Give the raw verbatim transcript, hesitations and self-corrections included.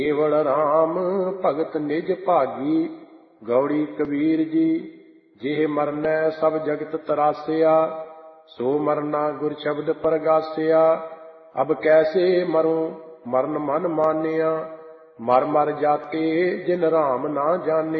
ਕੇਵਲ ਰਾਮ ਭਗਤ ਨਿਜ ਭਾਗੀ। ਗੌੜੀ ਕਬੀਰ ਜੀ ਜਿਹ ਮਰਨੈ ਸਭ ਜਗਤ ਤਰਾਸਿਆ। ਸੋ ਮਰਨਾ ਗੁਰ ਸ਼ਬਦ ਪਰਗਾਸਿਆ। ਅਬ ਕੈਸੇ ਮਰੂੰ ਮਰਨ ਮਨ ਮਾਨਿਆ। ਮਰ ਮਰ ਜਾਤੇ ਜਿਨ ਰਾਮ ਨਾ ਜਾਨਿਆ।